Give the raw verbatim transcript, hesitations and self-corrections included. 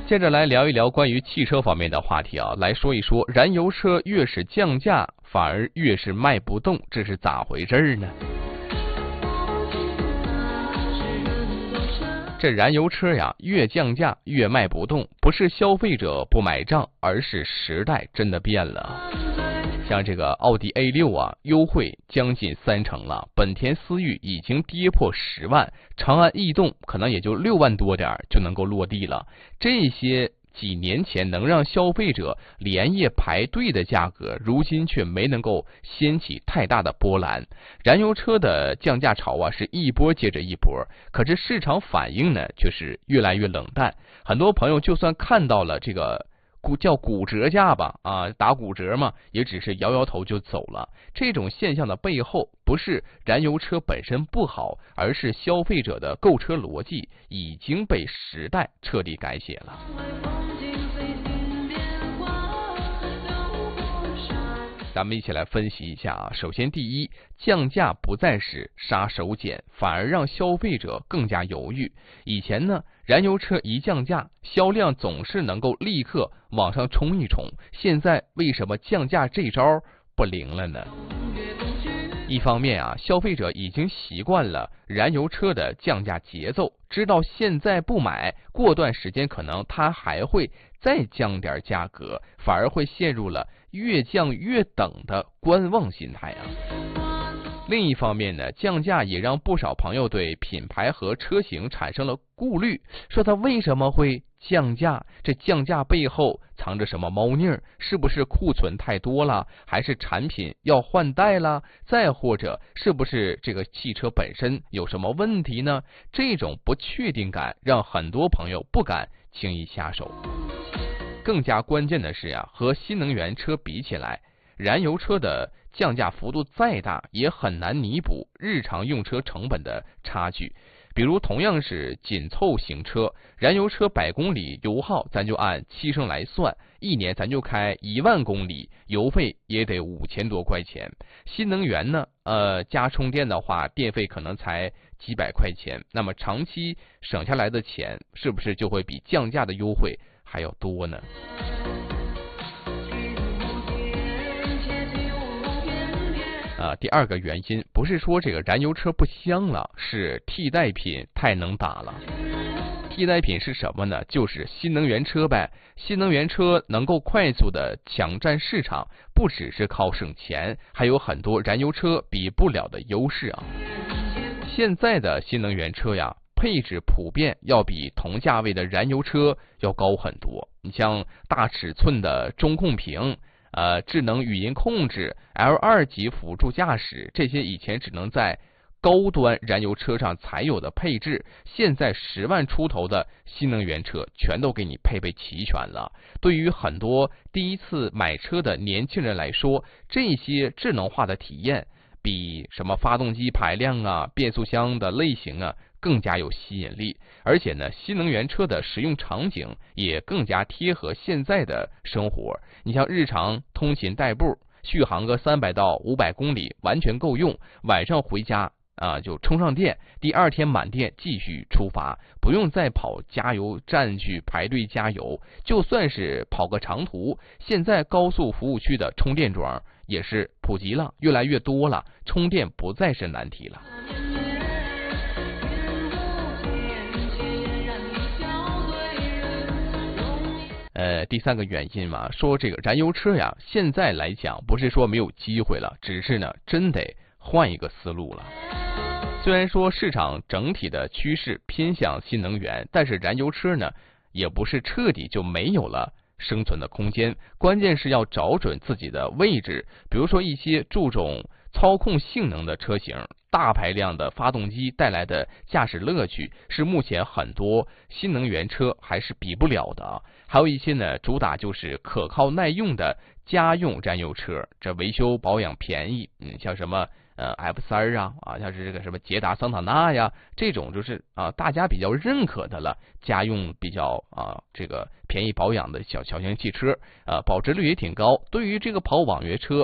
接着来聊一聊关于汽车方面的话题啊，来说一说燃油车越是降价，反而越是卖不动，这是咋回事呢？这燃油车呀，越降价越卖不动，不是消费者不买账，而是时代真的变了。像这个奥迪 A 六 啊，优惠将近三成了，本田思域已经跌破十万，长安逸动可能也就六万多点就能够落地了。这些几年前能让消费者连夜排队的价格，如今却没能够掀起太大的波澜。燃油车的降价潮啊，是一波接着一波，可是市场反应呢，却是越来越冷淡。很多朋友就算看到了这个骨叫骨折价吧，啊，打骨折嘛，也只是摇摇头就走了。这种现象的背后，不是燃油车本身不好，而是消费者的购车逻辑已经被时代彻底改写了。咱们一起来分析一下啊。首先，第一，降价不再是杀手锏，反而让消费者更加犹豫。以前呢，燃油车一降价，销量总是能够立刻往上冲一冲。现在为什么降价这招不灵了呢？一方面啊，消费者已经习惯了燃油车的降价节奏，知道现在不买，过段时间可能它还会再降点价格，反而会陷入了越降越等的观望心态啊。另一方面呢，降价也让不少朋友对品牌和车型产生了顾虑，说它为什么会降价？这降价背后藏着什么猫腻儿？是不是库存太多了？还是产品要换代了？再或者是不是这个汽车本身有什么问题呢？这种不确定感让很多朋友不敢轻易下手。更加关键的是呀，和新能源车比起来，燃油车的降价幅度再大，也很难弥补日常用车成本的差距。比如同样是紧凑型车，燃油车百公里油耗咱就按七升来算，一年咱就开一万公里，油费也得五千多块钱。新能源呢，呃，加充电的话，电费可能才几百块钱，那么长期省下来的钱，是不是就会比降价的优惠还要多呢？啊，第二个原因不是说这个燃油车不香了，是替代品太能打了。替代品是什么呢？就是新能源车呗。新能源车能够快速的抢占市场，不只是靠省钱，还有很多燃油车比不了的优势啊。现在的新能源车呀，配置普遍要比同价位的燃油车要高很多。你像大尺寸的中控屏，呃，智能语音控制 L 二 级辅助驾驶，这些以前只能在高端燃油车上才有的配置，现在十万出头的新能源车全都给你配备齐全了。对于很多第一次买车的年轻人来说，这些智能化的体验比什么发动机排量啊、变速箱的类型啊更加有吸引力。而且呢，新能源车的使用场景也更加贴合现在的生活。你像日常通勤代步，续航个三百到五百公里完全够用，晚上回家啊就充上电，第二天满电继续出发，不用再跑加油站去排队加油。就算是跑个长途，现在高速服务区的充电桩也是普及了，越来越多了，充电不再是难题了。呃，第三个原因嘛，说这个燃油车呀，现在来讲不是说没有机会了，只是呢，真得换一个思路了。虽然说市场整体的趋势偏向新能源，但是燃油车呢，也不是彻底就没有了生存的空间，关键是要找准自己的位置。比如说一些注重操控性能的车型，大排量的发动机带来的驾驶乐趣是目前很多新能源车还是比不了的。还有一些呢，主打就是可靠耐用的家用燃油车，这维修保养便宜，嗯，像什么呃 F 三 啊啊，像是这个什么捷达桑塔纳呀，这种就是啊大家比较认可的了，家用比较啊这个便宜保养的小小型汽车，啊保值率也挺高。对于这个跑网约车